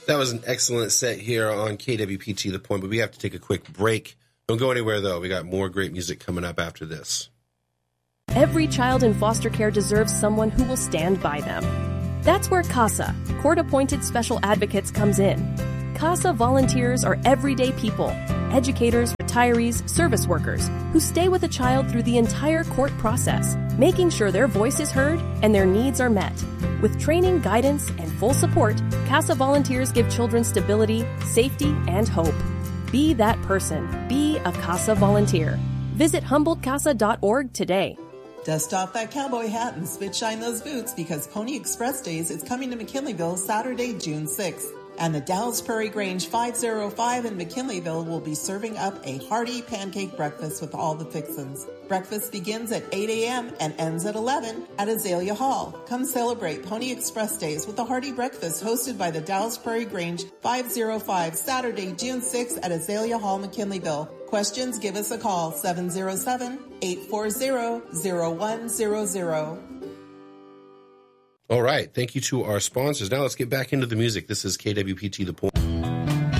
That was an excellent set here on KWPT The Point, but we have to take a quick break. Don't go anywhere, though. We got more great music coming up after this. Every child in foster care deserves someone who will stand by them. That's where CASA, court-appointed special advocates, comes in. CASA volunteers are everyday people, educators, retirees, service workers, who stay with a child through the entire court process, making sure their voice is heard and their needs are met. With training, guidance, and full support, CASA volunteers give children stability, safety, and hope. Be that person. Be a CASA volunteer. Visit HumboldtCasa.org today. Dust off that cowboy hat and spit shine those boots, because Pony Express Days is coming to McKinleyville Saturday, June 6th. And the Dallas Prairie Grange 505 in McKinleyville will be serving up a hearty pancake breakfast with all the fixins. Breakfast begins at 8 a.m. and ends at 11 at Azalea Hall. Come celebrate Pony Express Days with a hearty breakfast hosted by the Dallas Prairie Grange 505 Saturday, June 6th at Azalea Hall, McKinleyville. Questions, give us a call, 707-840-0100. All right. Thank you to our sponsors. Now let's get back into the music. This is KWPT The Point.